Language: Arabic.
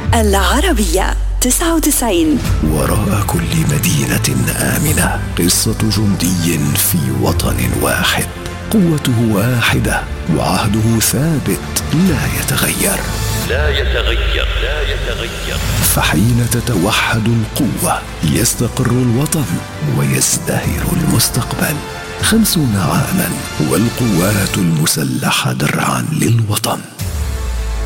العربية 99. وراء كل مدينة آمنة قصة جندي في وطن واحد، قوته واحدة وعهده ثابت لا يتغير. فحين تتوحد القوة يستقر الوطن ويزدهر المستقبل. 50 عاما والقوات المسلحة درعا للوطن.